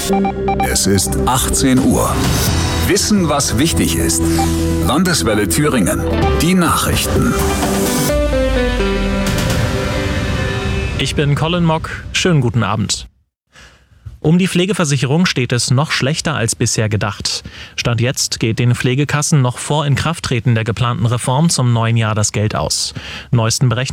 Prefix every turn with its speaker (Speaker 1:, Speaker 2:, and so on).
Speaker 1: Es ist 18 Uhr. Wissen, was wichtig ist. Landeswelle Thüringen. Die Nachrichten.
Speaker 2: Ich bin Colin Mock. Schönen guten Abend. Um die Pflegeversicherung steht es noch schlechter als bisher gedacht. Stand jetzt geht den Pflegekassen noch vor Inkrafttreten der geplanten Reform zum neuen Jahr das Geld aus. Neuesten Berechnungen